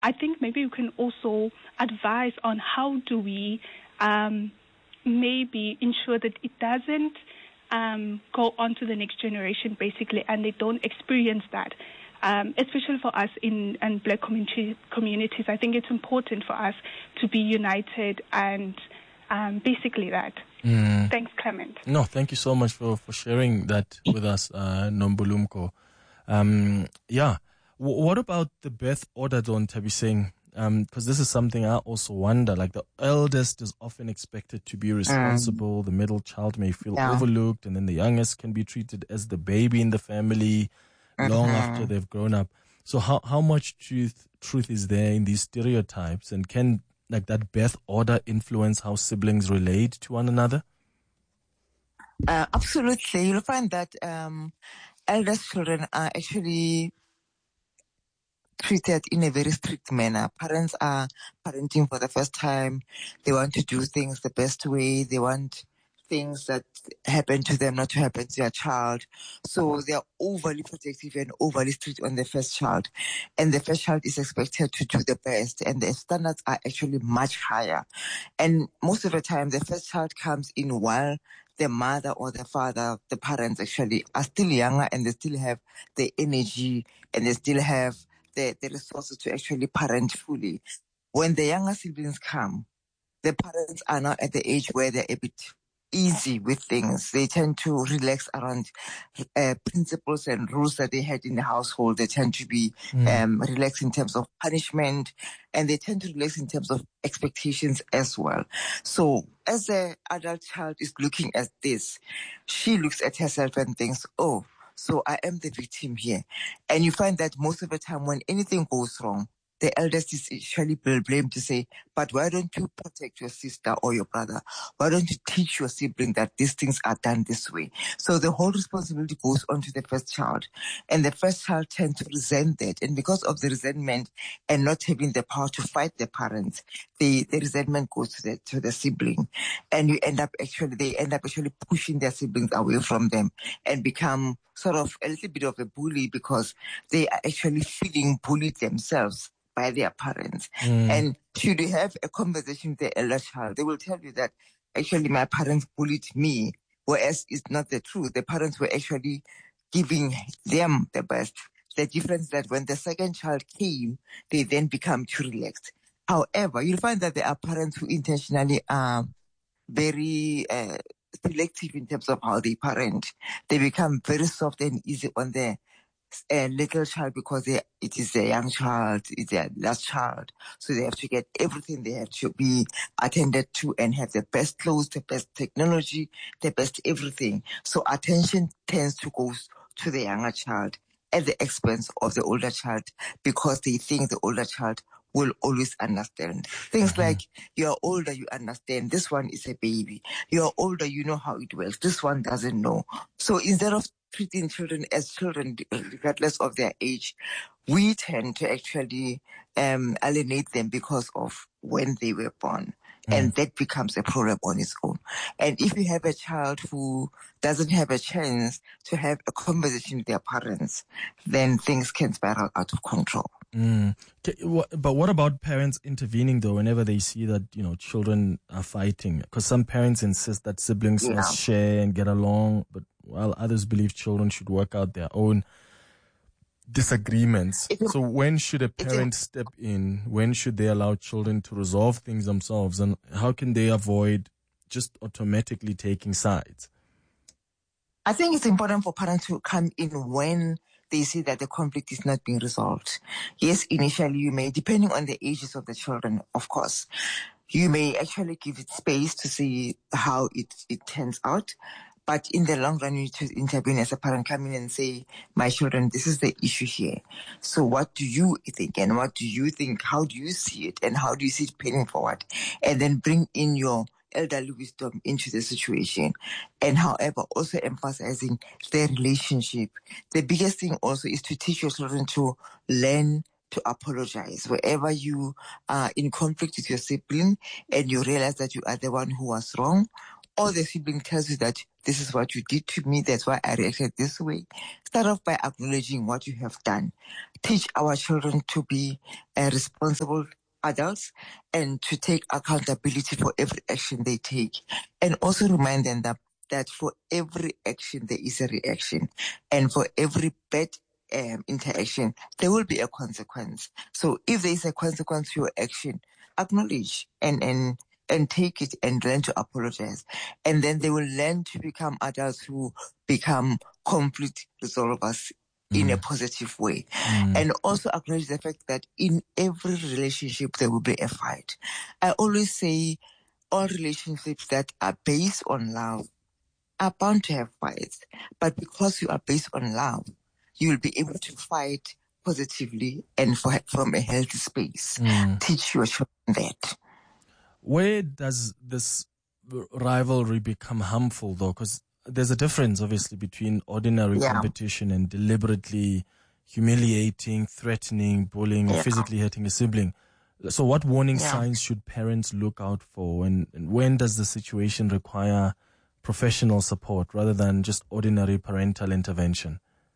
I think maybe you can also advise on how do we maybe ensure that it doesn't go on to the next generation, basically, and they don't experience that. Especially for us in Black communities, I think it's important for us to be united and basically that. Thanks, Clement. No, thank you so much for sharing that with us, Nombulumko. What about the birth order, Don Tabiseng? Because this is something I also wonder. Like, the eldest is often expected to be responsible. The middle child may feel overlooked, and then the youngest can be treated as the baby in the family long after they've grown up. So how much truth is there in these stereotypes, and can like that birth order influence how siblings relate to one another? Absolutely. You'll find that eldest children are actually treated in a very strict manner. Parents are parenting for the first time. They want to do things the best way. They want things that happen to them not to happen to their child. So they are overly protective and overly strict on the first child. And the first child is expected to do the best. And the standards are actually much higher. And most of the time, the first child comes in while the mother or the father, the parents actually are still younger, and they still have the energy, and they still have the resources to actually parent fully. When the younger siblings come, the parents are now at the age where they're a bit easy with things. They tend to relax around principles and rules that they had in the household. They tend to be relaxed in terms of punishment, and they tend to relax in terms of expectations as well. So as the adult child is looking at this, she looks at herself and thinks, oh, so I am the victim here. And you find that most of the time when anything goes wrong, the eldest is usually blamed to say, but why don't you protect your sister or your brother? Why don't you teach your sibling that these things are done this way? So the whole responsibility goes on to the first child. And the first child tends to resent that. And because of the resentment and not having the power to fight the parents, the resentment goes to the sibling. And they end up actually pushing their siblings away from them and become sort of a little bit of a bully, because they are actually feeling bullied themselves by their parents. And should you have a conversation with the elder child, they will tell you that actually my parents bullied me, whereas it's not the truth. The parents were actually giving them the best. The difference is that when the second child came, they then become too relaxed. However, you'll find that there are parents who intentionally are very selective in terms of how they parent. They become very soft and easy on the little child because it is a young child, it's their last child. So they have to get everything, they have to be attended to and have the best clothes, the best technology, the best everything. So attention tends to go to the younger child at the expense of the older child, because they think the older child will always understand. Things like, you're older, you understand. This one is a baby. You're older, you know how it works. This one doesn't know. So instead of treating children as children, regardless of their age, we tend to actually alienate them because of when they were born. And that becomes a problem on its own. And if you have a child who doesn't have a chance to have a conversation with their parents, then things can spiral out of control. But what about parents intervening, though, whenever they see that, children are fighting? Because some parents insist that siblings must share and get along, but while others believe children should work out their own disagreements. So when should a parent step in? When should they allow children to resolve things themselves? And how can they avoid just automatically taking sides? I think it's important for parents to come in when they see that the conflict is not being resolved. Yes, initially you may, depending on the ages of the children, of course, you may actually give it space to see how it turns out. But in the long run, you need to intervene as a parent, come in and say, my children, this is the issue here. So what do you think? And what do you think? How do you see it? And how do you see it planning forward? And then bring in your elderly wisdom into the situation. And however, also emphasizing the relationship. The biggest thing also is to teach your children to learn to apologize. Wherever you are in conflict with your sibling and you realize that you are the one who was wrong, or the sibling tells you that this is what you did to me, that's why I reacted this way, start off by acknowledging what you have done. Teach our children to be responsible adults and to take accountability for every action they take. And also remind them that for every action, there is a reaction. And for every bad interaction, there will be a consequence. So if there is a consequence to your action, acknowledge and take it and learn to apologize. And then they will learn to become adults who become conflict resolvers in a positive way. And also acknowledge the fact that in every relationship, there will be a fight. I always say all relationships that are based on love are bound to have fights. But because you are based on love, you will be able to fight positively and from a healthy space. Teach your children that. Where does this rivalry become harmful, though? Because there's a difference, obviously, between ordinary competition and deliberately humiliating, threatening, bullying, or physically hurting a sibling. So what warning signs should parents look out for? And when does the situation require professional support rather than just ordinary parental intervention?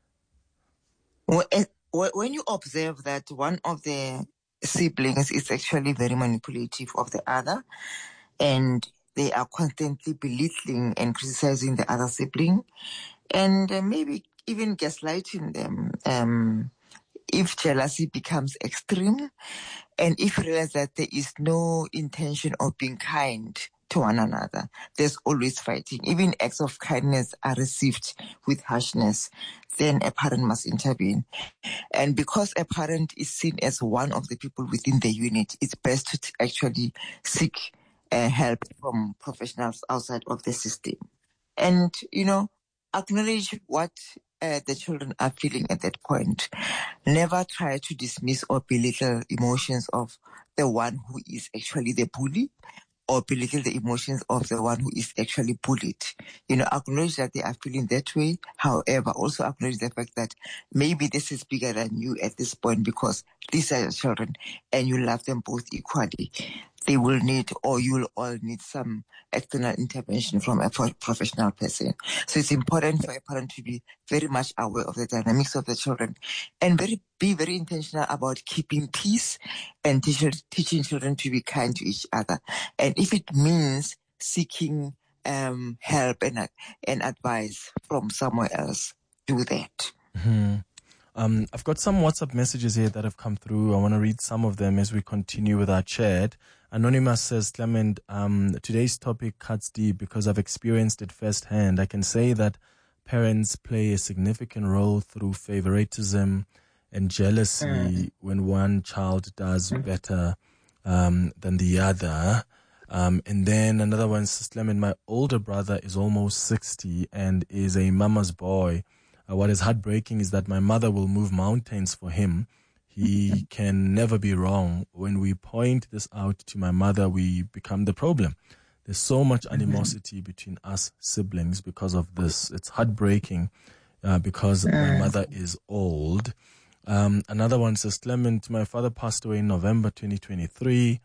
When you observe that one of the siblings is actually very manipulative of the other, and they are constantly belittling and criticizing the other sibling, and maybe even gaslighting them, if jealousy becomes extreme, and if you realize that there is no intention of being kind to one another, there's always fighting. Even acts of kindness are received with harshness, then a parent must intervene. And because a parent is seen as one of the people within the unit, it's best to actually seek help from professionals outside of the system. And, acknowledge what the children are feeling at that point. Never try to dismiss or belittle emotions of the one who is actually the bully, or belittle the emotions of the one who is actually bullied. Acknowledge that they are feeling that way. However, also acknowledge the fact that maybe this is bigger than you at this point, because these are your children and you love them both equally. They will need, or you will all need, some external intervention from a professional person. So it's important for a parent to be very much aware of the dynamics of the children and be very intentional about keeping peace and teaching children to be kind to each other. And if it means seeking help and advice from somewhere else, do that. I've got some WhatsApp messages here that have come through. I want to read some of them as we continue with our chat. Anonymous says, Clement, today's topic cuts deep because I've experienced it firsthand. I can say that parents play a significant role through favoritism and jealousy when one child does better than the other. And then another one says, Clement, my older brother is almost 60 and is a mama's boy. What is heartbreaking is that my mother will move mountains for him. He can never be wrong. When we point this out to my mother, we become the problem. There's so much animosity between us siblings because of this. It's heartbreaking because my mother is old. Another one says, Clement, my father passed away in November 2023.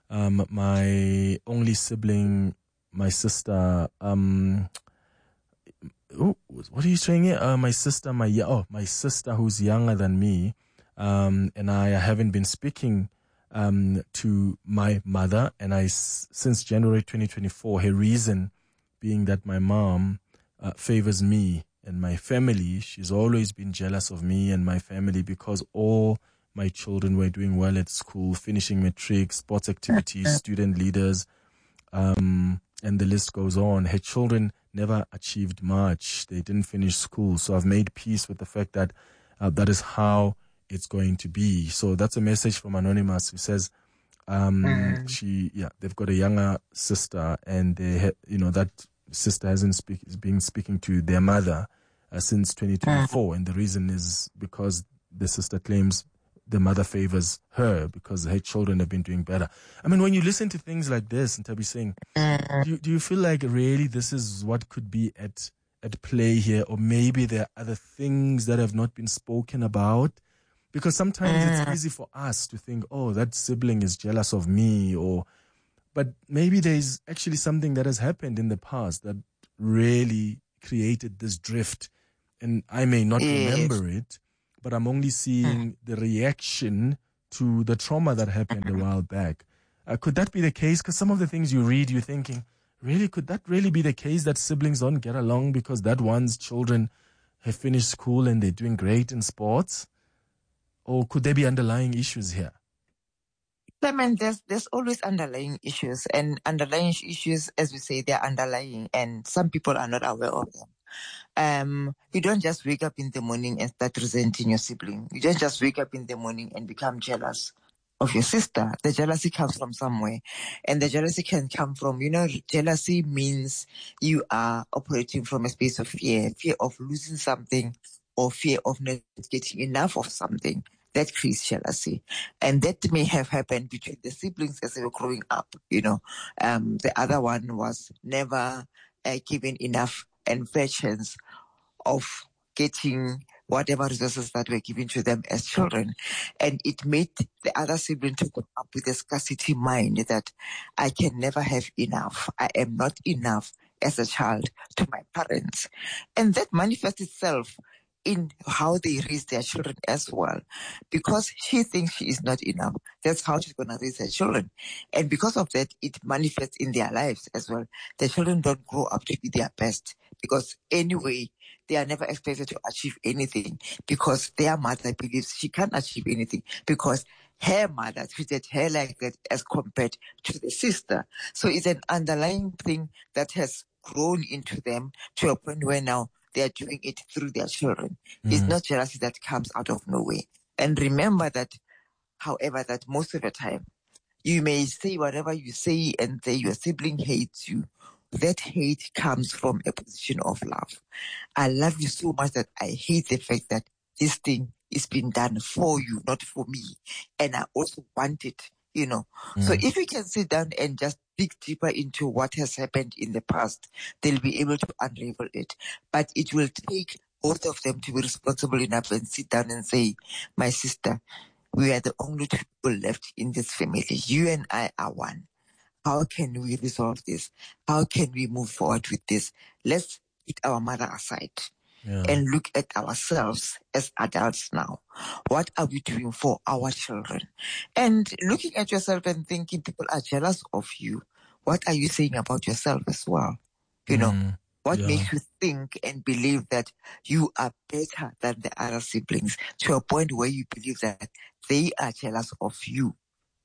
My only sibling, my sister, what are you saying here? My sister who's younger than me, and I haven't been speaking to my mother, and since January 2024, her reason being that my mom favors me and my family. She's always been jealous of me and my family because all my children were doing well at school, finishing matric, sports activities, student leaders, and the list goes on. Her children never achieved much. They didn't finish school. So I've made peace with the fact that that is how it's going to be. So that's a message from Anonymous who says they've got a younger sister, and that sister hasn't been speaking to their mother since 2024. And the reason is because the sister claims the mother favors her because her children have been doing better. I mean, when you listen to things like this, and Tabi saying, do you feel like really this is what could be at play here? Or maybe there are other things that have not been spoken about? Because sometimes it's easy for us to think, oh, that sibling is jealous of me, But maybe there's actually something that has happened in the past that really created this drift. And I may not remember it, but I'm only seeing the reaction to the trauma that happened a while back. Could that be the case? Because some of the things you read, you're thinking, really, could that really be the case that siblings don't get along because that one's children have finished school and they're doing great in sports? Or could there be underlying issues here? Clement, there's always underlying issues, and underlying issues, as we say, they're underlying, and some people are not aware of them. You don't just wake up in the morning and start resenting your sibling. You don't just wake up in the morning and become jealous of your sister. The jealousy comes from somewhere, and the jealousy can come from, jealousy means you are operating from a space of fear of losing something, or fear of not getting enough of something. That creates jealousy. And that may have happened between the siblings as they were growing up. The other one was never given enough and fair chance of getting whatever resources that were given to them as children. And it made the other sibling to grow up with a scarcity mind that I can never have enough. I am not enough as a child to my parents. And that manifests itself in how they raise their children as well. Because she thinks she is not enough, that's how she's going to raise her children. And because of that, it manifests in their lives as well. The children don't grow up to be their best, because anyway, they are never expected to achieve anything, because their mother believes she can't achieve anything because her mother treated her like that as compared to the sister. So it's an underlying thing that has grown into them to a point where now they are doing it through their children. It's not jealousy that comes out of nowhere. And remember that, however, that most of the time, you may say whatever you say and say your sibling hates you. That hate comes from a position of love. I love you so much that I hate the fact that this thing is being done for you, not for me. And I also want it, So if you can sit down and just dig deeper into what has happened in the past, they'll be able to unravel it. But it will take both of them to be responsible enough and sit down and say, my sister, we are the only two people left in this family. You and I are one. How can we resolve this? How can we move forward with this? Let's put our mother aside and look at ourselves as adults now. What are we doing for our children? And looking at yourself and thinking people are jealous of you. What are you saying about yourself as well? What makes you think and believe that you are better than the other siblings to a point where you believe that they are jealous of you?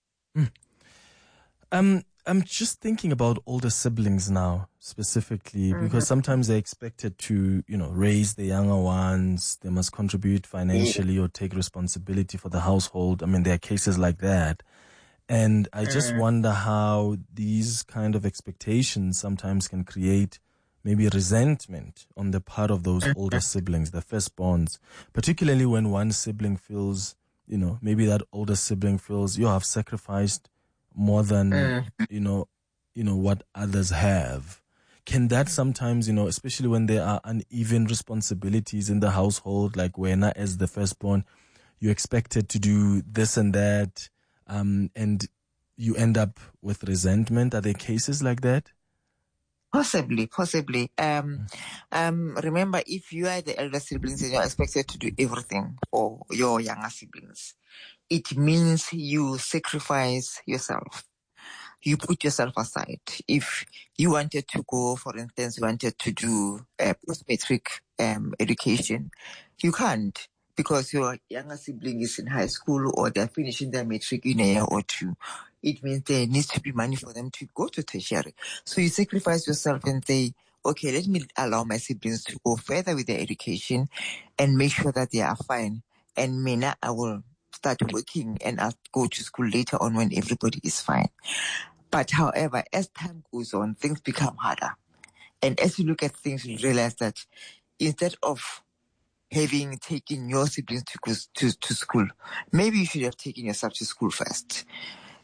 I'm just thinking about older siblings now, specifically, because sometimes they're expected to, raise the younger ones. They must contribute financially or take responsibility for the household. I mean, there are cases like that. And I just wonder how these kind of expectations sometimes can create maybe resentment on the part of those older siblings, the firstborns, particularly when one sibling feels, maybe that older sibling feels, I've sacrificed more than, what others have. Can that sometimes, especially when there are uneven responsibilities in the household, like when as the firstborn, you're expected to do this and that, and you end up with resentment? Are there cases like that? Possibly. Remember, if you are the elder siblings and you're expected to do everything for your younger siblings, it means you sacrifice yourself. You put yourself aside. If you wanted to go, for instance, you wanted to do a post-matric education, you can't, because your younger sibling is in high school or they're finishing their matric in a year or two. It means there needs to be money for them to go to tertiary. So you sacrifice yourself and say, okay, let me allow my siblings to go further with their education and make sure that they are fine. And Mina, I will start working and I'll go to school later on when everybody is fine. But however, as time goes on, things become harder. And as you look at things, you realize that instead of having taken your siblings to school, maybe you should have taken yourself to school first.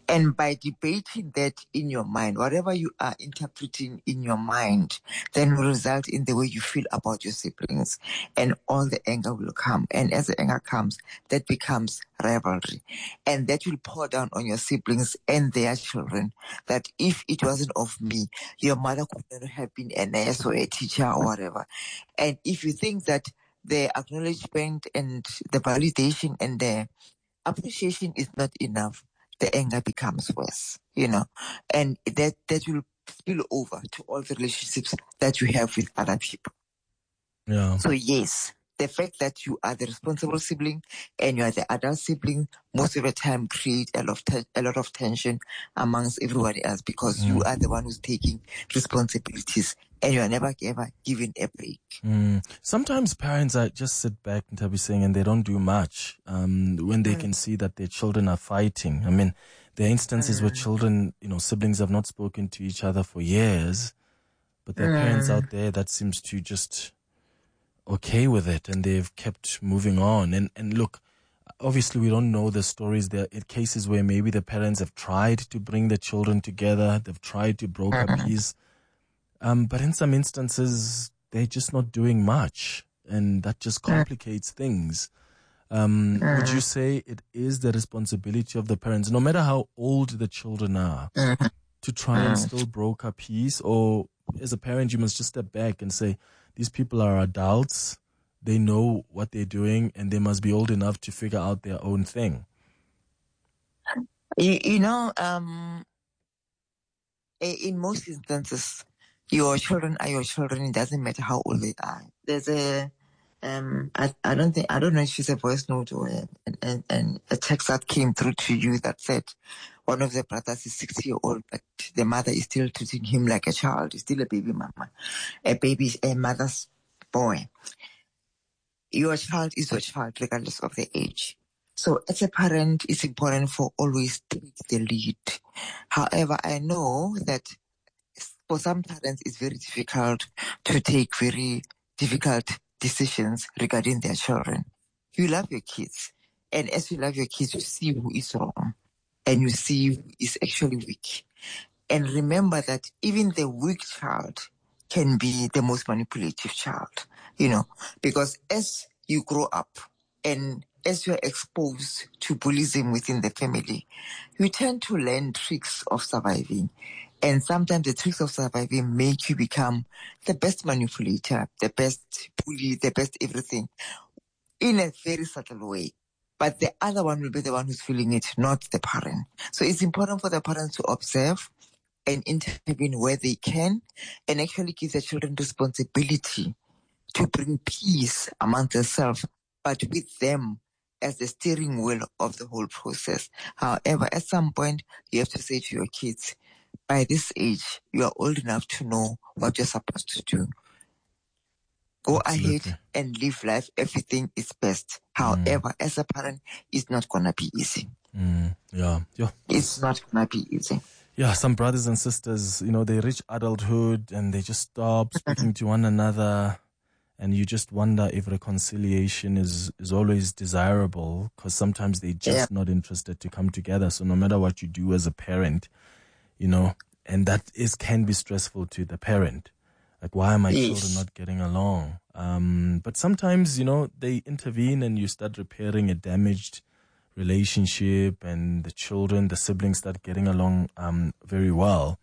And by debating that in your mind, whatever you are interpreting in your mind, then will result in the way you feel about your siblings, and all the anger will come. And as the anger comes, that becomes rivalry. And that will pour down on your siblings and their children, that if it wasn't of me, your mother could not have been a nurse or a teacher or whatever. And if you think that the acknowledgement and the validation and the appreciation is not enough, the anger becomes worse, and that will spill over to all the relationships that you have with other people. Yeah. So yes, the fact that you are the responsible sibling and you are the adult sibling most of the time create a lot of tension amongst everybody else, because you are the one who's taking responsibilities and you are never ever given a break. Sometimes parents just sit back and and they don't do much when they can see that their children are fighting. I mean, there are instances where children, siblings have not spoken to each other for years, but there are parents out there that seems to just okay with it, and they've kept moving on. And look, obviously we don't know the stories. There are cases where maybe the parents have tried to bring the children together, they've tried to broker peace, but in some instances they're just not doing much, and that just complicates things. Would you say it is the responsibility of the parents, no matter how old the children are, to try and still broker peace? Or as a parent, you must just step back and say, these people are adults, they know what they're doing, and they must be old enough to figure out their own thing? In most instances, your children are your children. It doesn't matter how old they are. There's I don't know if it's a voice note or a text that came through to you that said one of the brothers is 6-year-old, but the mother is still treating him like a child. He's still a baby mama. A baby is a mother's boy. Your child is your child, regardless of the age. So as a parent, it's important for always take the lead. However, I know that for some parents, it's very difficult to take very difficult decisions regarding their children. You love your kids, and as you love your kids, you see who is wrong, and you see who is actually weak. And remember that even the weak child can be the most manipulative child, because as you grow up and as you're exposed to bullying within the family, you tend to learn tricks of surviving. And sometimes the tricks of surviving make you become the best manipulator, the best bully, the best everything, in a very subtle way. But the other one will be the one who's feeling it, not the parent. So it's important for the parents to observe and intervene where they can, and actually give the children responsibility to bring peace among themselves, but with them as the steering wheel of the whole process. However, at some point, you have to say to your kids, by this age, you are old enough to know what you're supposed to do. Go ahead and live life. Everything is best. However, as a parent, it's not going to be easy. Yeah. It's not going to be easy. Yeah, some brothers and sisters, they reach adulthood and they just stop speaking to one another. And you just wonder if reconciliation is always desirable, because sometimes they're just not interested to come together. So no matter what you do as a parent, and that can be stressful to the parent. Like, why are my children not getting along? But sometimes, they intervene and you start repairing a damaged relationship, and the siblings start getting along very well.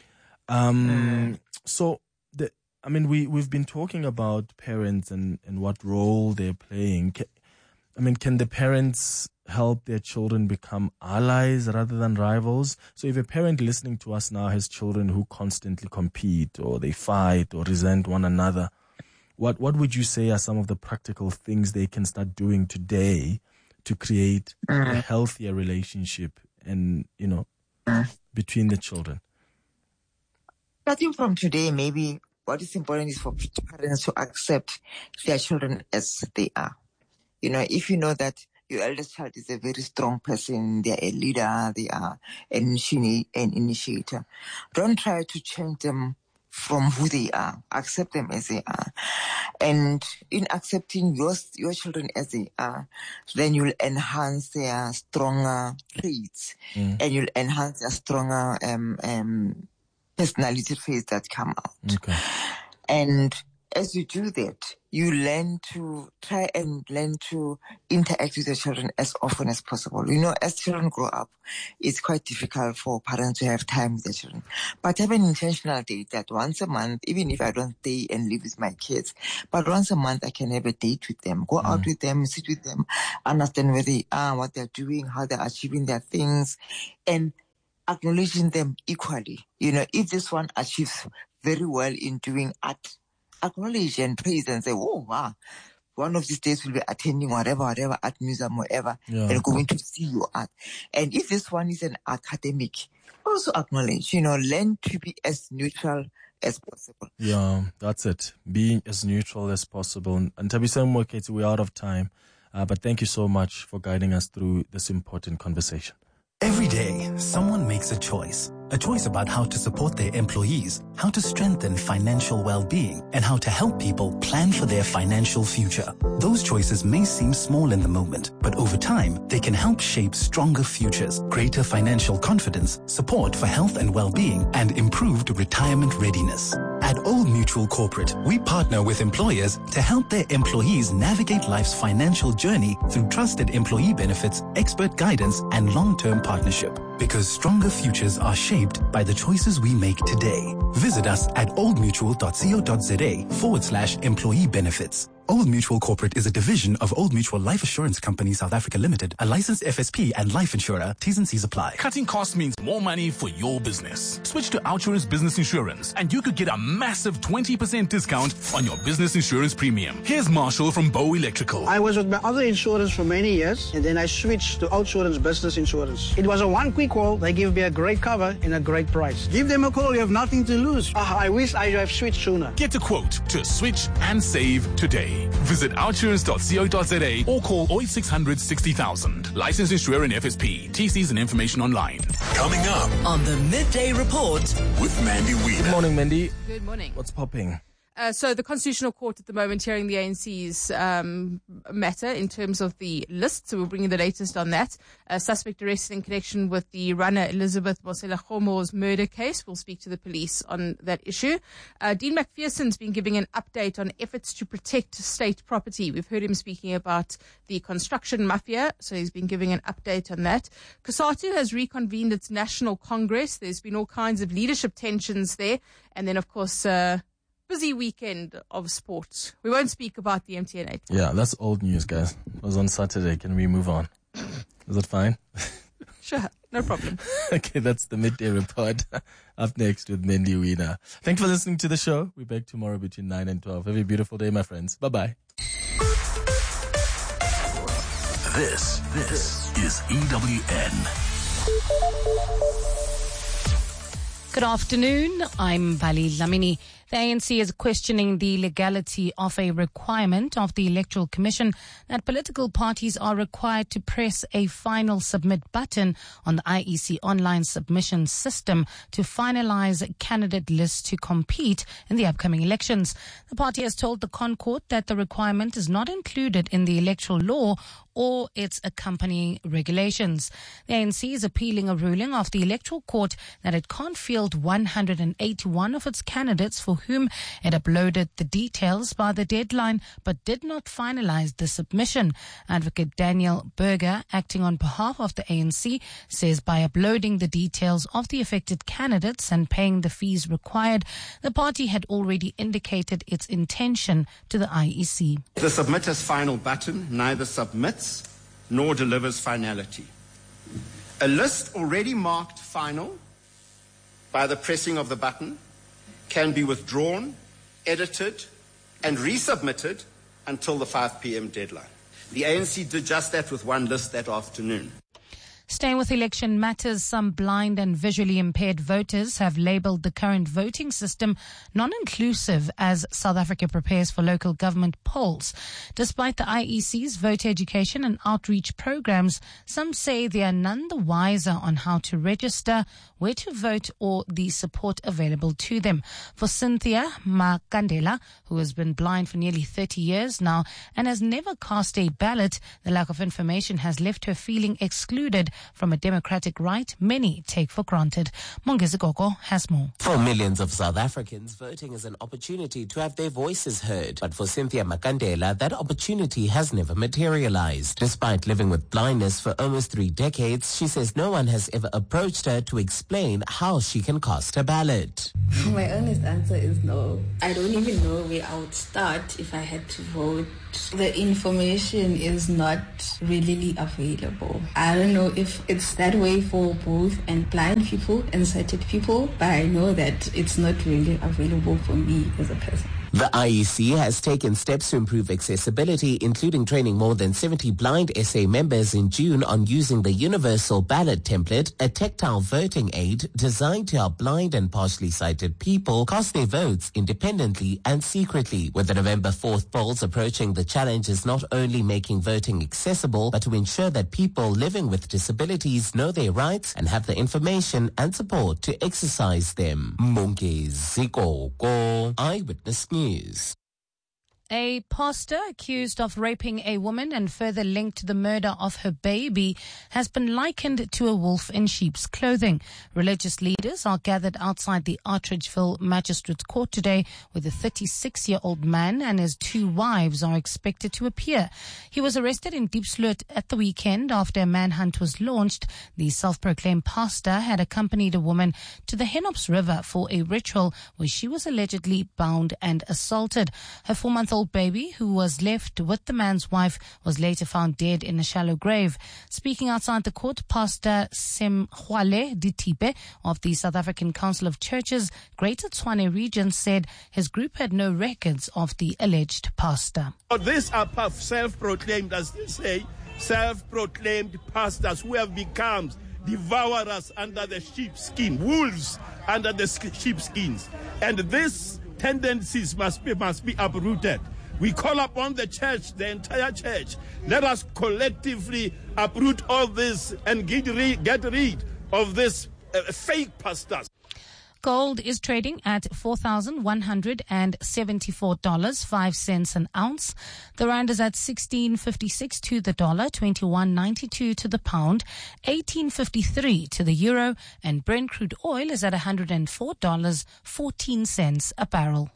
So we've been talking about parents and what role they're playing. Can the parents help their children become allies rather than rivals? So if a parent listening to us now has children who constantly compete, or they fight or resent one another, what would you say are some of the practical things they can start doing today to create a healthier relationship and, between the children? Starting from today, maybe what is important is for parents to accept their children as they are. If you know that your eldest child is a very strong person, they are a leader, they are an initiator, don't try to change them from who they are. Accept them as they are. And in accepting your children as they are, then you'll enhance their stronger traits and you'll enhance their stronger personality traits that come out. Okay. And as you do that, you try and learn to interact with your children as often as possible. You know, as children grow up, it's quite difficult for parents to have time with their children. But have an intentional date that once a month, even if I don't stay and live with my kids, but once a month I can have a date with them, go out with them, sit with them, understand where they are, what they're doing, how they're achieving their things, and acknowledging them equally. You know, if this one achieves very well in doing art, acknowledge and praise and say, oh, wow, one of these days we'll be attending whatever art museum, whatever, and going to see your art. And if this one is an academic, also acknowledge, you know, learn to be as neutral as possible. Yeah, that's it. Being as neutral as possible. And Thabiseng Moeketsi, we're out of time. But thank you so much for guiding us through this important conversation. Every day, someone makes a choice about how to support their employees, how to strengthen financial well-being, and how to help people plan for their financial future. Those choices may seem small in the moment, but over time, they can help shape stronger futures, greater financial confidence, support for health and well-being, and improved retirement readiness. At Old Mutual Corporate, we partner with employers to help their employees navigate life's financial journey through trusted employee benefits, expert guidance, and long-term partnership. Because stronger futures are shaped by the choices we make today. Visit us at oldmutual.co.za/employee benefits. Old Mutual Corporate is a division of Old Mutual Life Assurance Company South Africa Limited, a licensed FSP and life insurer. T's and C's apply. Cutting costs means more money for your business. Switch to Outsurance Business Insurance and you could get a massive 20% discount on your business insurance premium. Here's Marshall from Bow Electrical. I was with my other insurance for many years and then I switched to Outsurance Business Insurance. It was a one quick call. They give me a great cover and a great price. Give them a call. You have nothing to lose. I wish I have switched sooner. Get a quote to switch and save today. Visit outsurance.co.za or call 0800 60,000. Licensed insurer in FSP. TCs and information online. Coming up on the Midday Report with Mandy Wiener. Good morning, Mandy. Good morning. What's popping? So the Constitutional Court at the moment hearing the ANC's matter in terms of the list. So we'll bring you the latest on that. A suspect arrested in connection with the runner Elizabeth Mosela-Khomo's murder case. We'll speak to the police on that issue. Dean McPherson's been giving an update on efforts to protect state property. We've heard him speaking about the construction mafia. So he's been giving an update on that. COSATU has reconvened its National Congress. There's been all kinds of leadership tensions there. And then, of course, busy weekend of sports. We won't speak about the MTN 8. Yeah, that's old news, guys. It was on Saturday. Can we move on? Is it fine? Sure, no problem. Okay, that's the Midday Report. Up next with Mandy Wiener. Thanks for listening to the show. We're back tomorrow between 9 and 12. Have a beautiful day, my friends. Bye-bye. This is EWN. Good afternoon. I'm Bali Lamini. The ANC is questioning the legality of a requirement of the Electoral Commission that political parties are required to press a final submit button on the IEC online submission system to finalize candidate lists to compete in the upcoming elections. The party has told the ConCourt that the requirement is not included in the electoral law or its accompanying regulations. The ANC is appealing a ruling of the Electoral Court that it can't field 181 of its candidates for whom it uploaded the details by the deadline but did not finalize the submission. Advocate Daniel Berger, acting on behalf of the ANC, says by uploading the details of the affected candidates and paying the fees required, the party had already indicated its intention to the IEC. The submitter's final button neither submits nor delivers finality. A list already marked final by the pressing of the button can be withdrawn, edited, and resubmitted until the 5 p.m. deadline. The ANC did just that with one list that afternoon. Staying with election matters, some blind and visually impaired voters have labelled the current voting system non-inclusive as South Africa prepares for local government polls. Despite the IEC's voter education and outreach programs, some say they are none the wiser on how to register, where to vote, or the support available to them. For Cynthia Makandela, who has been blind for nearly 30 years now and has never cast a ballot, the lack of information has left her feeling excluded from a democratic right many take for granted. Mongezi Gogo has more. For millions of South Africans, voting is an opportunity to have their voices heard. But for Cynthia Makandela, that opportunity has never materialized. Despite living with blindness for almost 3 decades, she says no one has ever approached her to explain how she can cast a ballot. My honest answer is no. I don't even know where I would start if I had to vote. The information is not readily available. I don't know if it's that way for both and blind people and sighted people, but I know that it's not really available for me as a person. The IEC has taken steps to improve accessibility, including training more than 70 blind SA members in June on using the Universal Ballot Template, a tactile voting aid designed to help blind and partially sighted people cast their votes independently and secretly. With the November 4th polls approaching, the challenge is not only making voting accessible, but to ensure that people living with disabilities know their rights and have the information and support to exercise them. Mongezi Gogo, Eyewitness News. A pastor accused of raping a woman and further linked to the murder of her baby has been likened to a wolf in sheep's clothing. Religious leaders are gathered outside the Artridgeville Magistrates Court today, where the 36-year-old man and his 2 wives are expected to appear. He was arrested in Diepsloot at the weekend after a manhunt was launched. The self-proclaimed pastor had accompanied a woman to the Henops River for a ritual where she was allegedly bound and assaulted. Her 4-month-old baby, who was left with the man's wife, was later found dead in a shallow grave. Speaking outside the court, Pastor Semhwale Ditipe of the South African Council of Churches, Greater Tshwane region, said his group had no records of the alleged pastor. These are self-proclaimed, as they say, self-proclaimed pastors who have become devourers under the sheepskin, wolves under the sheepskins. And these tendencies must be uprooted. We call upon the church, the entire church. Let us collectively uproot all this and get rid of this fake pastors. Gold is trading at $4,174.05 an ounce. The rand is at 16.56 to the dollar, 21.92 to the pound, 18.53 to the euro, and Brent crude oil is at $104.14 a barrel.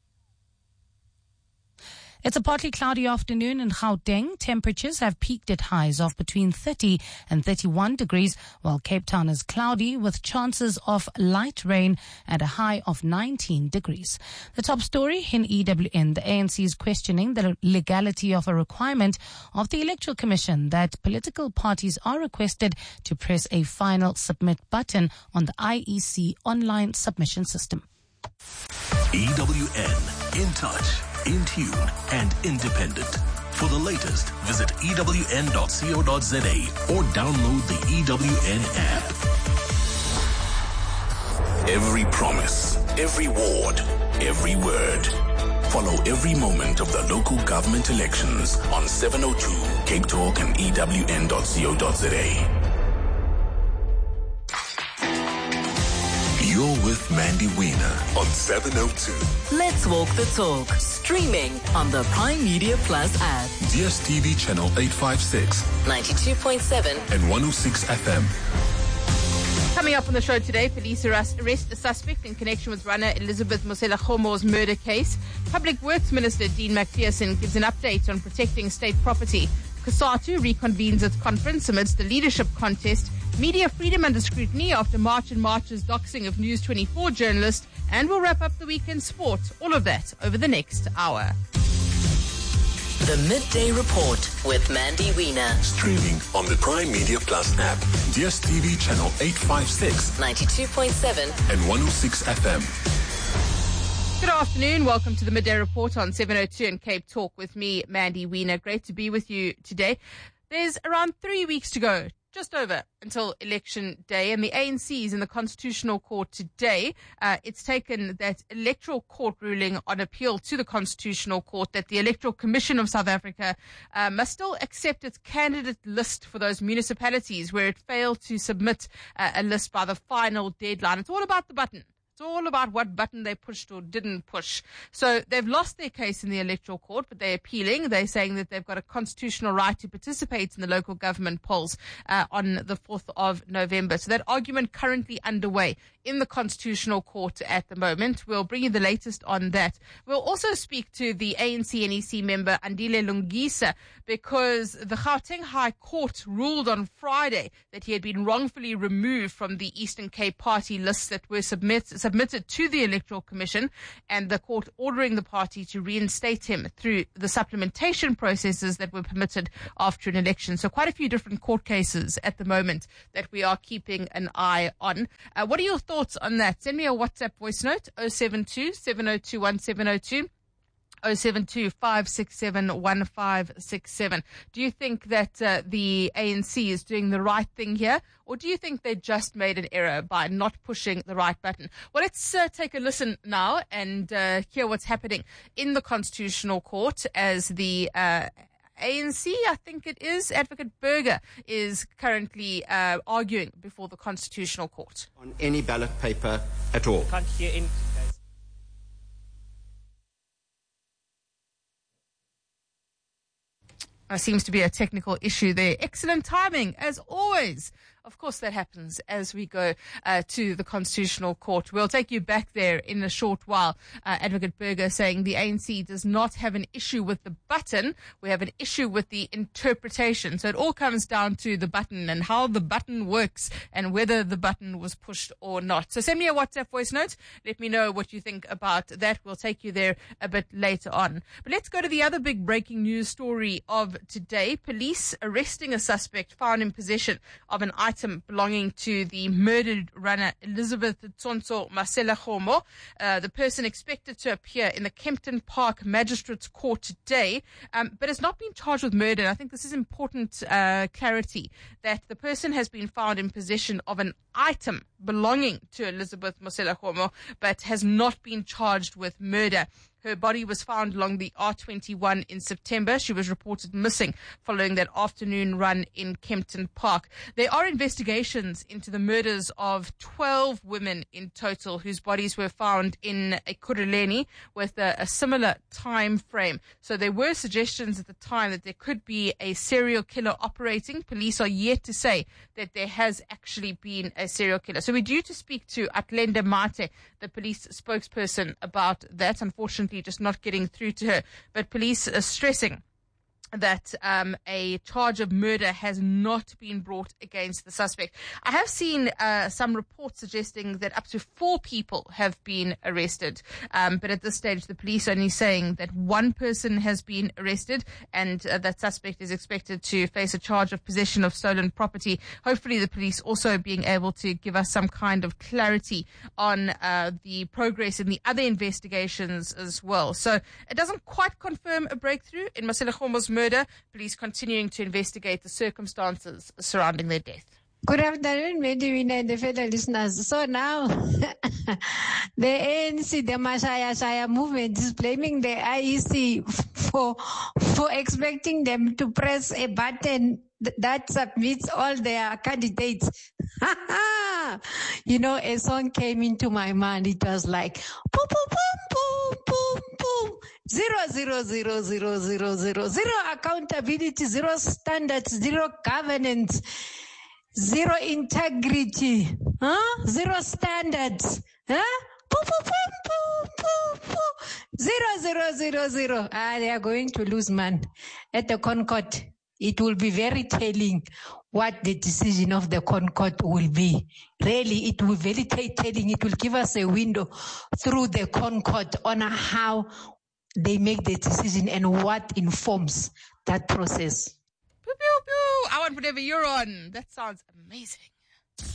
It's a partly cloudy afternoon in Gauteng. Temperatures have peaked at highs of between 30 and 31 degrees, while Cape Town is cloudy with chances of light rain at a high of 19 degrees. The top story in EWN, the ANC is questioning the legality of a requirement of the Electoral Commission that political parties are requested to press a final submit button on the IEC online submission system. EWN, in touch, in tune, and independent. For the latest, visit ewn.co.za or download the EWN app. Every promise, every ward, every word. Follow every moment of the local government elections on 702 Cape Talk and ewn.co.za. You're with Mandy Wiener on 702. Let's walk the talk. Streaming on the Prime Media Plus app. DSTV channel 856, 92.7 and 106 FM. Coming up on the show today, police arrest a suspect in connection with runner Elizabeth Mosela-Khomo's murder case. Public Works Minister Dean McPherson gives an update on protecting state property. COSATU reconvenes its conference amidst the leadership contest. Media freedom under scrutiny after March and March's doxing of News 24 journalist. And we'll wrap up the weekend sport. All of that over the next hour. The Midday Report with Mandy Wiener. Streaming on the Prime Media Plus app, DSTV channel 856, 92.7 and 106 FM. Good afternoon. Welcome to the Midday Report on 702 and Cape Talk with me, Mandy Wiener. Great to be with you today. There's around 3 weeks to go, just over until election day, and the ANC is in the Constitutional Court today. It's taken that electoral court ruling on appeal to the Constitutional Court that the Electoral Commission of South Africa must still accept its candidate list for those municipalities where it failed to submit a list by the final deadline. It's all about the button. It's all about what button they pushed or didn't push. So they've lost their case in the electoral court, but they're appealing. They're saying that they've got a constitutional right to participate in the local government polls on the 4th of November. So that argument currently underway in the Constitutional Court at the moment. We'll bring you the latest on that. We'll also speak to the ANC NEC member Andile Lungisa, because the Gauteng High Court ruled on Friday that he had been wrongfully removed from the Eastern Cape party lists that were submitted to the Electoral Commission, and the court ordering the party to reinstate him through the supplementation processes that were permitted after an election. So quite a few different court cases at the moment that we are keeping an eye on. What are your thoughts on that? Send me a WhatsApp voice note, 072 702 1702. 072-567-1567. Do you think that the ANC is doing the right thing here, or do you think they just made an error by not pushing the right button? Well, let's take a listen now and hear what's happening in the Constitutional Court as the ANC, I think it is, Advocate Burger, is currently arguing before the Constitutional Court. On any ballot paper at all. Can't hear in. Seems to be a technical issue there. Excellent timing, as always. Of course, that happens as we go to the Constitutional Court. We'll take you back there in a short while. Advocate Burger saying the ANC does not have an issue with the button. We have an issue with the interpretation. So it all comes down to the button and how the button works and whether the button was pushed or not. So send me a WhatsApp voice note. Let me know what you think about that. We'll take you there a bit later on. But let's go to the other big breaking news story of today. Police arresting a suspect found in possession of an item belonging to the murdered runner Elizabeth Tsonso Masela-Khomo. The person expected to appear in the Kempton Park Magistrates Court today, but has not been charged with murder. I think this is important clarity, that the person has been found in possession of an item belonging to Elizabeth Masela-Khomo, but has not been charged with murder. Her body was found along the R21 in September. She was reported missing following that afternoon run in Kempton Park. There are investigations into the murders of 12 women in total whose bodies were found in Ekurhuleni with a similar time frame. So there were suggestions at the time that there could be a serial killer operating. Police are yet to say that there has actually been a serial killer. So we're due to speak to Atlenda Mate, the police spokesperson, about that. Unfortunately, just not getting through to her. But police are stressing that a charge of murder has not been brought against the suspect. I have seen some reports suggesting that up to 4 people have been arrested, but at this stage the police are only saying that 1 person has been arrested, and that suspect is expected to face a charge of possession of stolen property. Hopefully the police also being able to give us some kind of clarity on the progress in the other investigations as well. So it doesn't quite confirm a breakthrough in Masela-Khomo's murder. Police continuing to investigate the circumstances surrounding their death. Good afternoon, Medewina and the fellow listeners. So now, the ANC, the Mashaya movement, is blaming the IEC for expecting them to press a button that submits all their candidates. You know, a song came into my mind. It was like, boom, boom, boom, boom, boom, boom. 0, zero accountability, 0 standards, 0 governance, 0 integrity, 0 standards, Boom, boom, boom, boom, boom, boom. 0. They are going to lose, man. At the Concord, it will be very telling what the decision of the Concord will be. Really, it will be very telling. It will give us a window through the Concord on how they make the decision and what informs that process. Pew, pew, pew. I want whatever you're on. That sounds amazing.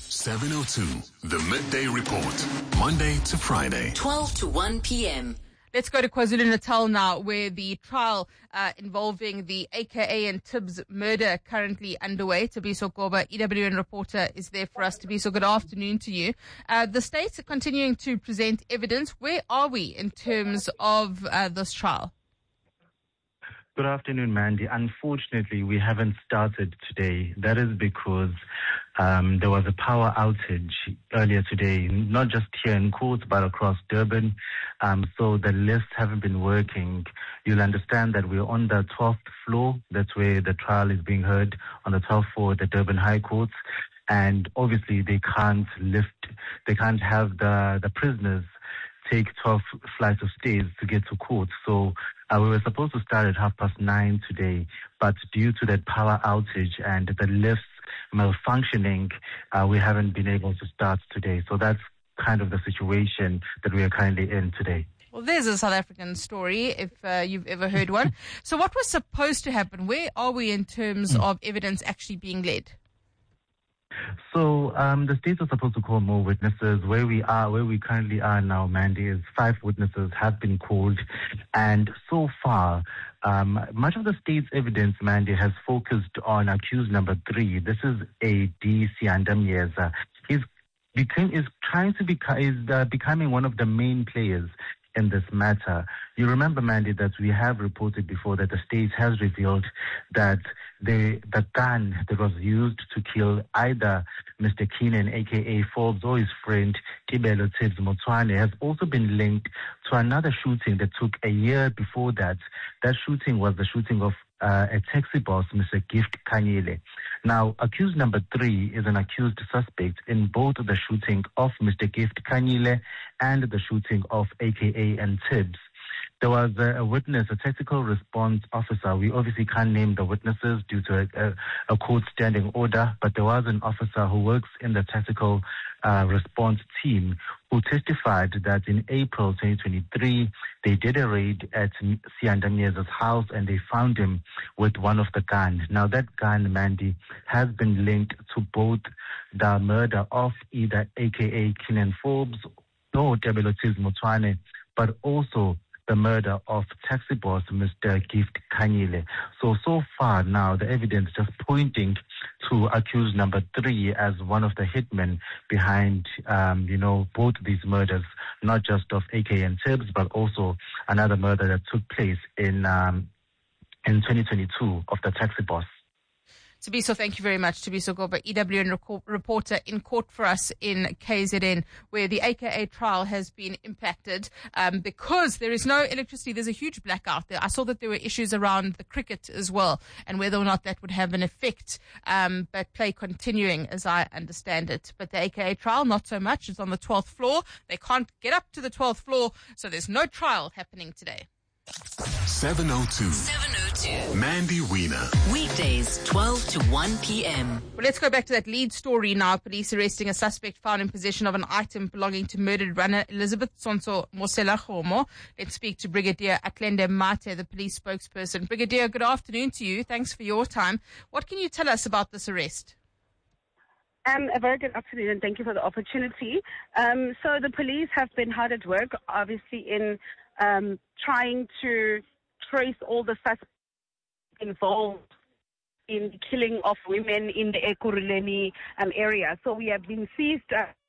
702, the Midday Report, Monday to Friday. 12 to 1 p.m. Let's go to KwaZulu-Natal now, where the trial involving the AKA and Tibbs murder currently underway. Tabiso Goba, EWN reporter, is there for us. Tabiso, good afternoon to you. The states are continuing to present evidence. Where are we in terms of this trial? Good afternoon, Mandy. Unfortunately, we haven't started today. That is because there was a power outage earlier today, not just here in court, but across Durban. So the lists haven't been working. You'll understand that we're on the 12th floor. That's where the trial is being heard, on the 12th floor at the Durban High Court. And obviously they can't have the prisoners take 12 flights of stairs to get to court. So we were supposed to start at 9:30 today, but due to that power outage and the lifts malfunctioning, we haven't been able to start today. So that's kind of the situation that we are currently in today. Well, there's a South African story, if you've ever heard one. So what was supposed to happen? Where are we in terms of evidence actually being led? So the states are supposed to call more witnesses. Where we currently are now, Mandy, is 5 witnesses have been called. And so far, much of the state's evidence, Mandy, has focused on accused number 3. This is A.D. Siyanda-Mnyeza. He's becoming one of the main players in this matter. You remember, Mandy, that we have reported before that the state has revealed that the gun that was used to kill either Mr. Keenan, a.k.a. Forbes, or his friend Tibelo Tibbs Motsoane has also been linked to another shooting that took a year before that. That shooting was the shooting of a taxi boss, Mr. Gift Khanyile. Now, accused number 3 is an accused suspect in both the shooting of Mr. Gift Khanyile and the shooting of AKA and Tibbs. There was a witness, a tactical response officer. We obviously can't name the witnesses due to a court standing order, but there was an officer who works in the tactical response team who testified that in April 2023, they did a raid at Siyanda-Mnyeza's house and they found him with one of the guns. Now, that gun, Mandy, has been linked to both the murder of either AKA Keenan Forbes or Tibelo Tibbs Motsoane, but also the murder of taxi boss Mr. Gift Khanyile. So far now, the evidence just pointing to accused number 3 as one of the hitmen behind, both these murders, not just of AK and Tibbs, but also another murder that took place in 2022 of the taxi boss. Tabiso, thank you very much. Tabiso Goba, EWN reporter in court for us in KZN, where the AKA trial has been impacted because there is no electricity. There's a huge blackout there. I saw that there were issues around the cricket as well, and whether or not that would have an effect, but play continuing as I understand it. But the AKA trial, not so much. It's on the 12th floor. They can't get up to the 12th floor, so there's no trial happening today. 702. Mandy Wiener. Weekdays, 12 to 1 p.m. Well, let's go back to that lead story now. Police arresting a suspect found in possession of an item belonging to murdered runner Elizabeth Sonso Mosela-Khomo. Let's speak to Brigadier Atlende Mate, the police spokesperson. Brigadier, good afternoon to you. Thanks for your time. What can you tell us about this arrest? A very good afternoon, and thank you for the opportunity. So the police have been hard at work, obviously, in trying to trace all the suspects involved in the killing of women in the Ekurhuleni area. So we have been seized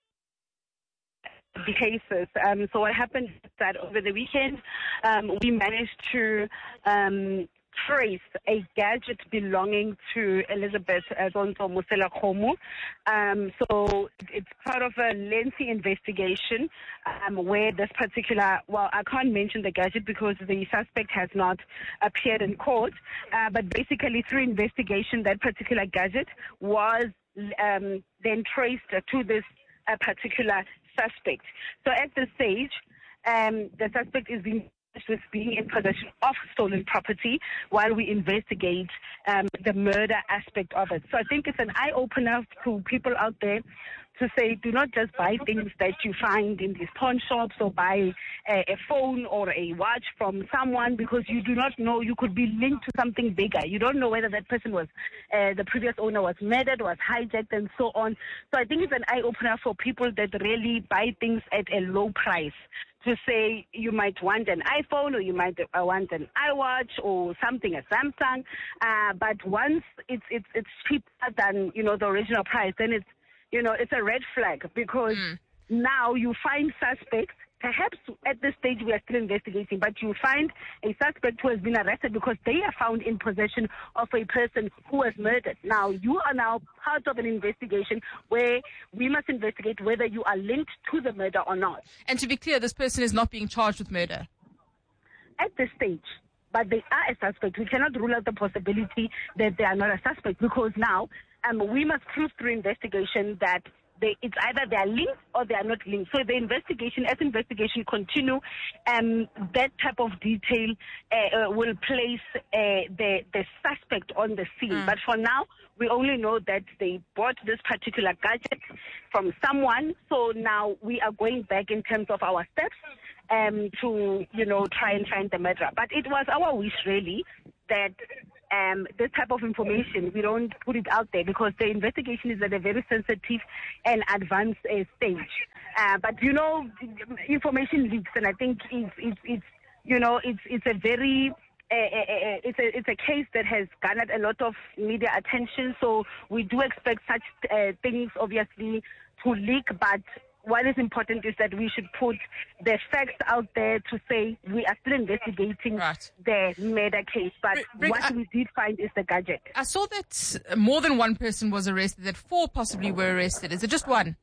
the cases. So what happened is that over the weekend, we managed to trace a gadget belonging to Elizabeth Sonso Mosela-Khomo. So it's part of a lengthy investigation where this particular, well, I can't mention the gadget because the suspect has not appeared in court, but basically through investigation, that particular gadget was then traced to this particular suspect. So at this stage, the suspect is being in possession of stolen property while we investigate the murder aspect of it. So I think it's an eye-opener to people out there to say, do not just buy things that you find in these pawn shops or buy a phone or a watch from someone, because you do not know, you could be linked to something bigger. You don't know whether that person was, the previous owner was murdered, was hijacked, and so on. So I think it's an eye-opener for people that really buy things at a low price, to say you might want an iPhone or you might want an iWatch or something, a Samsung, but once it's cheaper than, you know, the original price, then it's, you know, it's a red flag, because now you find suspects. Perhaps at this stage we are still investigating, but you find a suspect who has been arrested because they are found in possession of a person who was murdered. Now, you are now part of an investigation where we must investigate whether you are linked to the murder or not. And to be clear, this person is not being charged with murder? At this stage. But they are a suspect. We cannot rule out the possibility that they are not a suspect, because now we must prove through investigation that it's either they are linked or they are not linked. So the investigation, as investigation continue, that type of detail will place the suspect on the scene. But for now, we only know that they bought this particular gadget from someone. So now we are going back in terms of our steps to, you know, try and find the murderer. But it was our wish, really, that this type of information, we don't put it out there, because the investigation is at a very sensitive and advanced stage. But, you know, information leaks, and I think it's you know, it's a very it's a case that has garnered a lot of media attention. So we do expect such things, obviously, to leak, but what is important is that we should put the facts out there to say we are still investigating the murder case. But what we did find is the gadget. I saw that more than one person was arrested, that 4 possibly were arrested. Is it just one?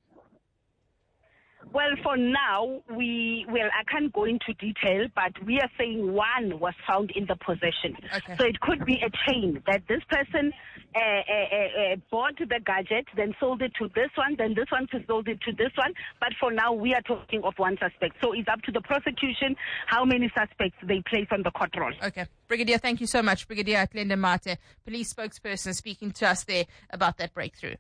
Well, for now, I can't go into detail, but we are saying one was found in the possession. Okay. So it could be a chain that this person bought the gadget, then sold it to this one, then this one sold it to this one. But for now, we are talking of one suspect. So it's up to the prosecution how many suspects they place on the court roll. Okay. Brigadier, thank you so much. Brigadier Glenda Mate, police spokesperson, speaking to us there about that breakthrough.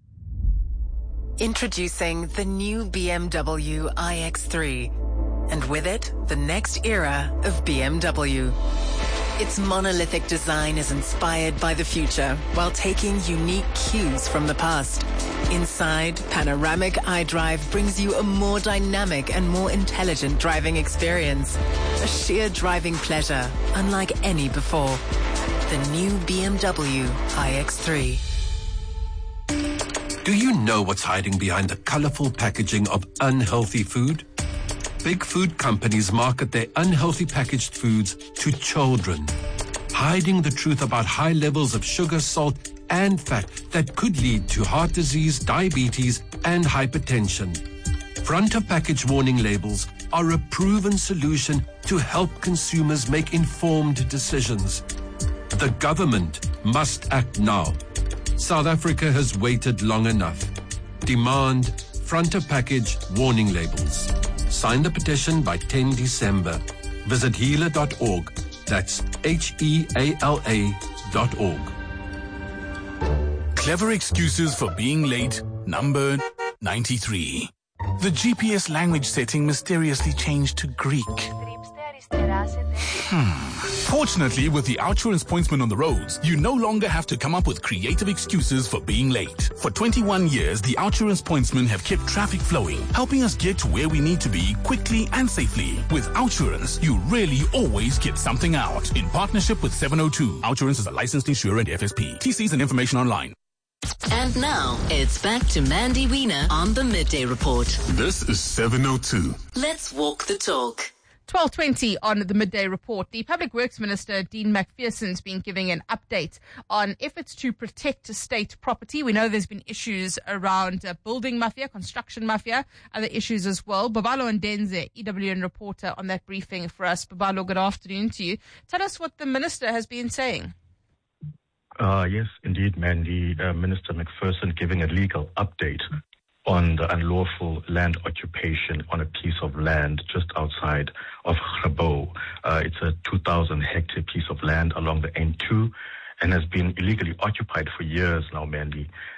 Introducing the new BMW iX3, and with it, the next era of BMW. Its monolithic design is inspired by the future while taking unique cues from the past. Inside, panoramic iDrive brings you a more dynamic and more intelligent driving experience. A sheer driving pleasure unlike any before. The new BMW iX3. Do you know what's hiding behind the colorful packaging of unhealthy food? Big food companies market their unhealthy packaged foods to children, hiding the truth about high levels of sugar, salt, and fat that could lead to heart disease, diabetes, and hypertension. Front of package warning labels are a proven solution to help consumers make informed decisions. The government must act now. South Africa has waited long enough. Demand front of package warning labels. Sign the petition by 10 December. Visit healer.org. That's HEALA.org. Clever excuses for being late, number 93. The GPS language setting mysteriously changed to Greek. Fortunately, with the OUTsurance Pointsman on the roads, you no longer have to come up with creative excuses for being late. For 21 years, the OUTsurance Pointsmen have kept traffic flowing, helping us get to where we need to be quickly and safely. With OUTsurance, you really always get something out. In partnership with 702, OUTsurance is a licensed insurer and FSP. TCs and information online. And now, it's back to Mandy Wiener on the Midday Report. This is 702. Let's walk the talk. 12:20 on the Midday Report. The Public Works Minister, Dean McPherson's been giving an update on efforts to protect state property. We know there's been issues around building mafia, construction mafia, other issues as well. Babalo Ndenze, EWN reporter, on that briefing for us. Babalo, good afternoon to you. Tell us what the minister has been saying. Yes, indeed, Mandy. Minister McPherson giving a legal update on the unlawful land occupation on a piece of land just outside of Grabouw. It's a 2,000-hectare piece of land along the N2 and has been illegally occupied for years now, Mandy.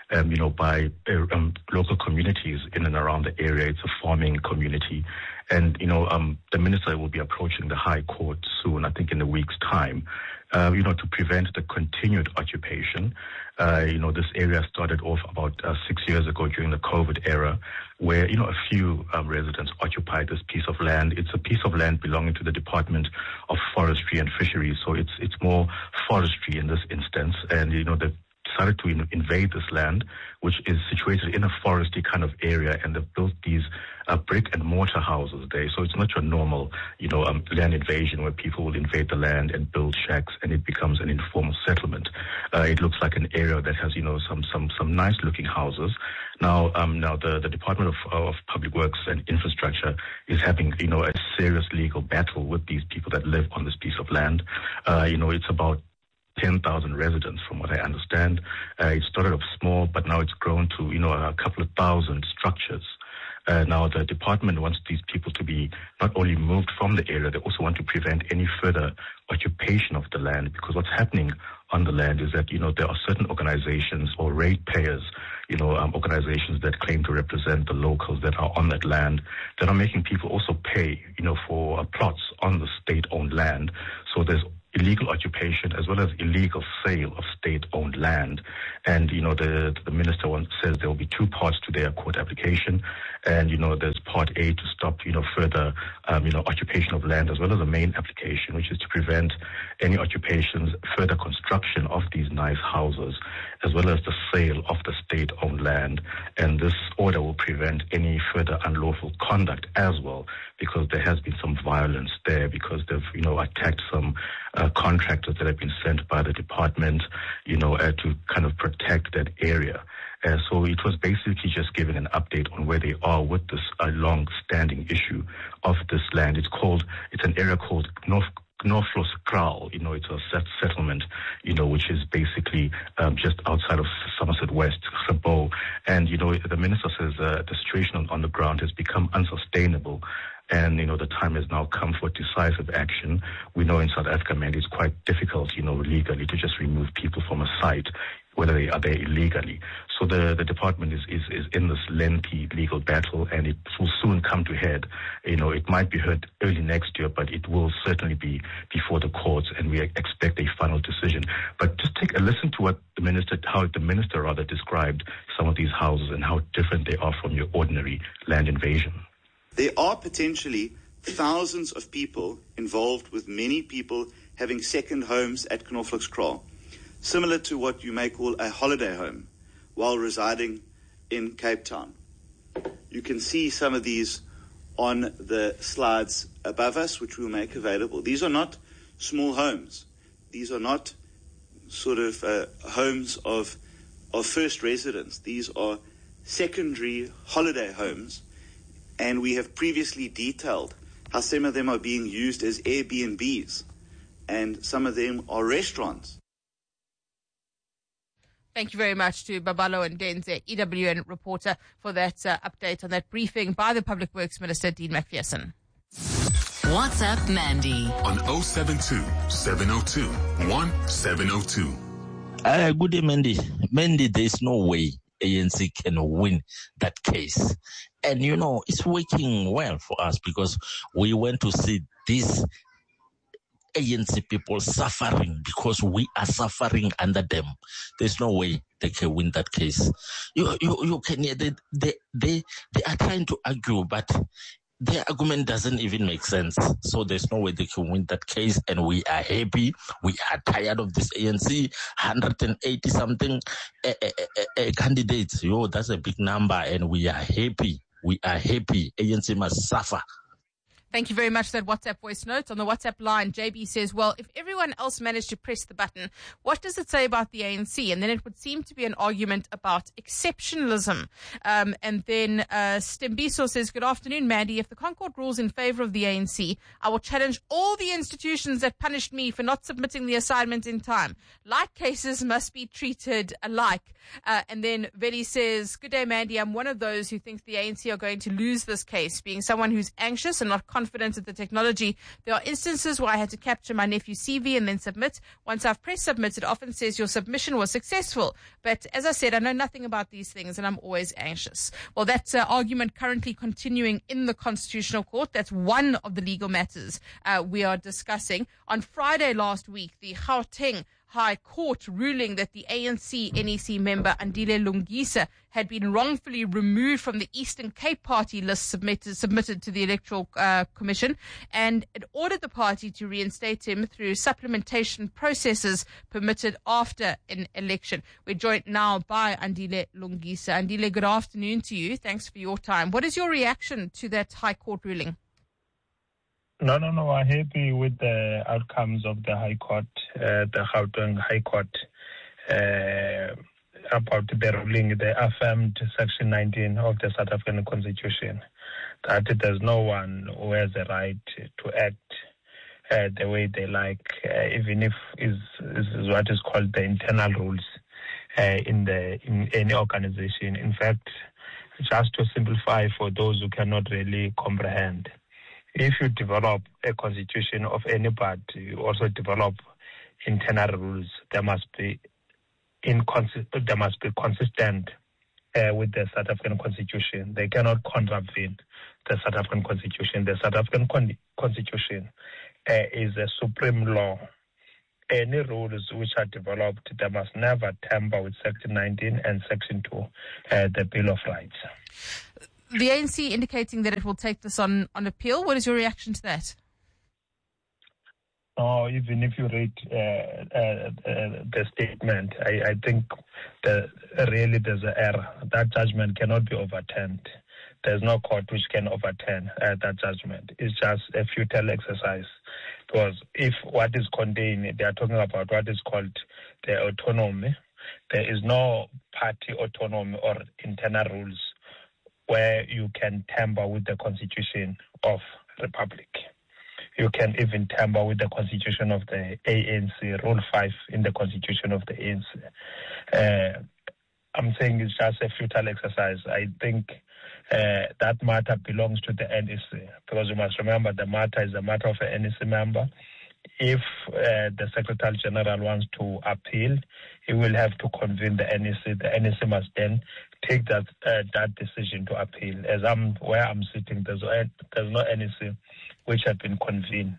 by local communities in and around the area. It's a farming community. And, the minister will be approaching the High Court soon, I think in a week's time, to prevent the continued occupation. This area started off about 6 years ago during the COVID era, where, a few residents occupied this piece of land. It's a piece of land belonging to the Department of Forestry and Fisheries, so it's more forestry in this instance. And, they've decided to invade this land, which is situated in a foresty kind of area, and they've built these brick and mortar houses there. So it's not your normal, land invasion where people will invade the land and build shacks and it becomes an informal settlement. It looks like an area that has, some nice looking houses. Now the Department of Public Works and Infrastructure is having, a serious legal battle with these people that live on this piece of land. It's about 10,000 residents, from what I understand. It started off small, but now it's grown to, a couple of thousand structures. Now the department wants these people to be not only moved from the area, they also want to prevent any further occupation of the land, because what's happening on the land is that, there are certain organizations or ratepayers, organizations that claim to represent the locals that are on that land, that are making people also pay, for plots on the state-owned land. So there's illegal occupation as well as illegal sale of state-owned land. And, the minister says there will be two parts to their court application. And, there's part A to stop, further, occupation of land, as well as a main application, which is to prevent any occupations, further construction of these nice houses, as well as the sale of the state-owned land. And this order will prevent any further unlawful conduct as well, because there has been some violence there, because they've, attacked some contractors that have been sent by the department, to kind of protect that area. So it was basically just giving an update on where they are with this long-standing issue of this land. It's an area called Knofloskral, it's a settlement, which is basically just outside of Somerset West, Sabo. And, the minister says the situation on the ground has become unsustainable. And, the time has now come for decisive action. We know in South Africa, man, it's quite difficult, legally to just remove people from a site, whether they are there illegally. So the department is in this lengthy legal battle, and it will soon come to head. It might be heard early next year, but it will certainly be before the courts, and we expect a final decision. But just take a listen to how the minister described some of these houses and how different they are from your ordinary land invasion. There are potentially thousands of people involved, with many people having second homes at Knoflokskraal, similar to what you may call a holiday home while residing in Cape Town. You can see some of these on the slides above us, which we'll make available. These are not small homes. These are not sort of homes of first residence. These are secondary holiday homes, and we have previously detailed how some of them are being used as Airbnbs, and some of them are restaurants. Thank you very much to Babalo and Denze, EWN reporter, for that update on that briefing by the Public Works Minister, Dean McPherson. What's up, Mandy? On 072-702-1702. Good day, Mandy. Mandy, there is no way ANC can win that case. And, it's working well for us, because we went to see these ANC people suffering because we are suffering under them. There's no way they can win that case. You can, they are trying to argue, but their argument doesn't even make sense. So there's no way they can win that case, and we are happy. We are tired of this ANC 180 something candidates. That's a big number, and we are happy. We are happy. ANC must suffer. Thank you very much for that WhatsApp voice note. On the WhatsApp line, JB says, well, if everyone else managed to press the button, what does it say about the ANC? And then it would seem to be an argument about exceptionalism. And then Stembiso says, good afternoon, Mandy. If the Concord rules in favor of the ANC, I will challenge all the institutions that punished me for not submitting the assignment in time. Like cases must be treated alike. And then Veli says, good day, Mandy. I'm one of those who think the ANC are going to lose this case, being someone who's anxious and not confident confident with the technology. There are instances where I had to capture my nephew's CV and then submit. Once I've pressed submit, it often says your submission was successful. But as I said, I know nothing about these things and I'm always anxious. Well, that's argument currently continuing in the Constitutional Court. That's one of the legal matters we are discussing. On Friday last week, the Gauteng High Court ruling that the ANC NEC member Andile Lungisa had been wrongfully removed from the Eastern Cape Party list submitted to the Electoral Commission, and it ordered the party to reinstate him through supplementation processes permitted after an election. We're joined now by Andile Lungisa. Andile, good afternoon to you. Thanks for your time. What is your reaction to that High Court ruling? No. I'm happy with the outcomes of the High Court, the Gauteng High Court, about the ruling. They affirmed Section 19 of the South African Constitution, that there's no one who has a right to act the way they like, even if is what is called the internal rules in any organization. In fact, just to simplify for those who cannot really comprehend, if you develop a constitution of any party, you also develop internal rules. They must be consistent with the South African Constitution. They cannot contravene the South African Constitution. The South African Constitution is a supreme law. Any rules which are developed, they must never tamper with Section 19 and Section 2, the Bill of Rights. The ANC indicating that it will take this on appeal. What is your reaction to that? Oh, even if you read the statement, I think really there's an error. That judgment cannot be overturned. There's no court which can overturn that judgment. It's just a futile exercise. Because if what is contained, they are talking about what is called the autonomy. There is no party autonomy or internal rules where you can tamper with the Constitution of Republic. You can even tamper with the Constitution of the ANC, Rule 5 in the Constitution of the ANC. I'm saying it's just a futile exercise. I think that matter belongs to the NEC, because you must remember the matter is a matter of an NEC member. If the Secretary General wants to appeal, he will have to convene the NEC. The NEC must then take that decision to appeal. As where I'm sitting, there's no NEC which have been convened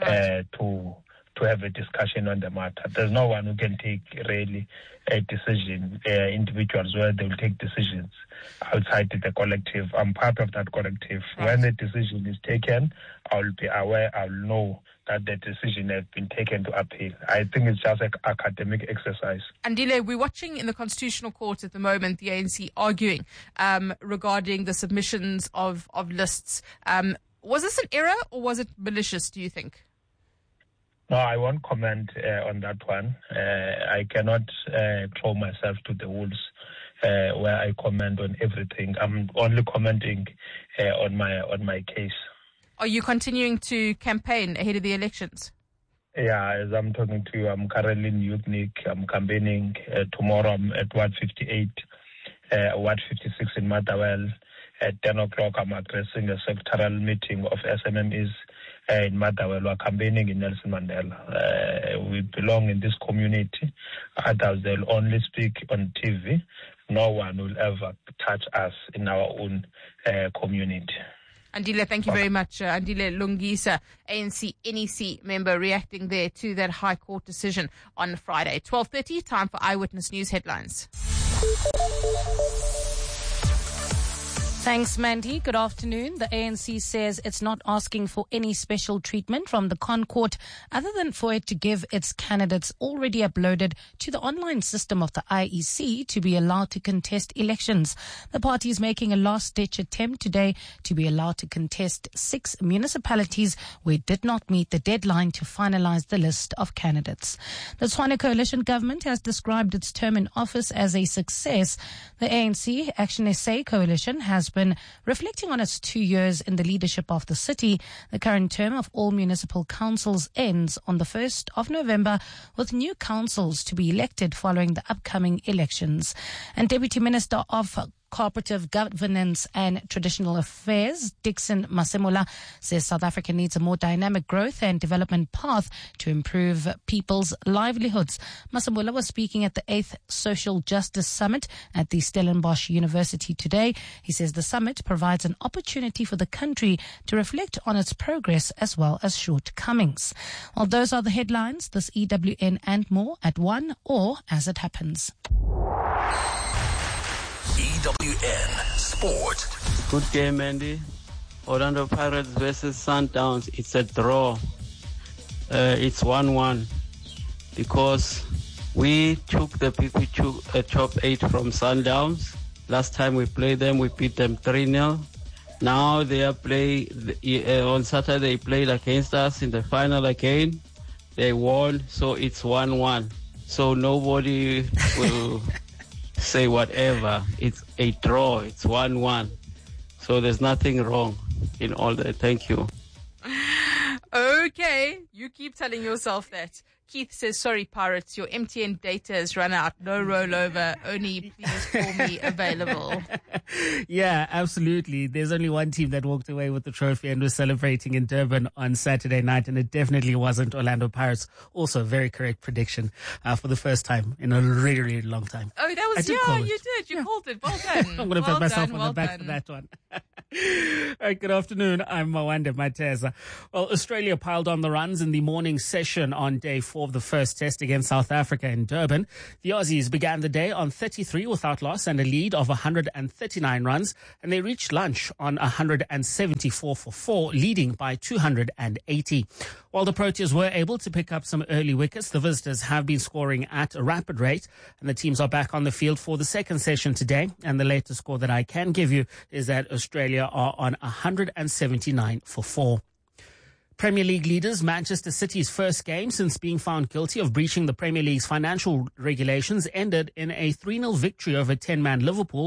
to have a discussion on the matter. There's no one who can take really a decision. Individuals where they will take decisions outside the collective. I'm part of that collective. Right. When the decision is taken, I'll be aware. I'll know that the decision has been taken to appeal. I think it's just an academic exercise. Andile, we're watching in the Constitutional Court at the moment the ANC arguing regarding the submissions of lists. Was this an error or was it malicious, do you think? No, I won't comment on that one. I cannot throw myself to the wolves where I comment on everything. I'm only commenting on my case. Are you continuing to campaign ahead of the elections? Yeah, as I'm talking to you, I'm currently in Youthnik. I'm campaigning tomorrow. I'm at Ward 58, Ward 56 in Motherwell. At 10 o'clock, I'm addressing a sectoral meeting of SMMEs in Motherwell. We're campaigning in Nelson Mandela. We belong in this community. Others, they'll only speak on TV. No one will ever touch us in our own community. Andile, thank you very much. Andile Lungisa, ANC NEC member, reacting there to that High Court decision on Friday. 12:30, time for Eyewitness News headlines. Thanks, Mandy. Good afternoon. The ANC says it's not asking for any special treatment from the ConCourt other than for it to give its candidates already uploaded to the online system of the IEC to be allowed to contest elections. The party is making a last-ditch attempt today to be allowed to contest 6 municipalities where it did not meet the deadline to finalize the list of candidates. The Tshwane Coalition government has described its term in office as a success. The ANC Action SA coalition has been reflecting on its 2 years in the leadership of the city. The current term of all municipal councils ends on the 1st of November, with new councils to be elected following the upcoming elections. And Deputy Minister of Cooperative Governance and Traditional Affairs, Dixon Masemola, says South Africa needs a more dynamic growth and development path to improve people's livelihoods. Masemola was speaking at the 8th Social Justice Summit at the Stellenbosch University today. He says the summit provides an opportunity for the country to reflect on its progress as well as shortcomings. Well, those are the headlines. This EWN and more at 1 or as it happens. EWN Sport. Good game, Andy. Orlando Pirates versus Sundowns. It's a draw. It's 1-1 because we took the top 8 from Sundowns. Last time we played them, we beat them 3-0. Now they are on Saturday they played against us in the final again. They won, so it's 1-1. So nobody will say whatever. It's a draw. It's 1-1. So there's nothing wrong in all that. Thank you. Okay, you keep telling yourself that. Keith says, sorry, Pirates, your MTN data has run out. No rollover. Only please call me available. Yeah, absolutely. There's only one team that walked away with the trophy and was celebrating in Durban on Saturday night, and it definitely wasn't Orlando Pirates. Also, a very correct prediction for the first time in a really, really long time. Oh, that was, you did. You called it. Well done. I'm going to pat myself on the back for that one. Good afternoon. I'm Mwanda Mateza. Well, Australia piled on the runs in the morning session on day 4 of the first test against South Africa in Durban. The Aussies began the day on 33 without loss and a lead of 139 runs, and they reached lunch on 174 for 4, leading by 280. While the Proteas were able to pick up some early wickets, the visitors have been scoring at a rapid rate, and the teams are back on the field for the second session today. And the latest score that I can give you is that Australia are on 179 for 4. Premier League leaders Manchester City's first game since being found guilty of breaching the Premier League's financial regulations ended in a 3-0 victory over 10-man Liverpool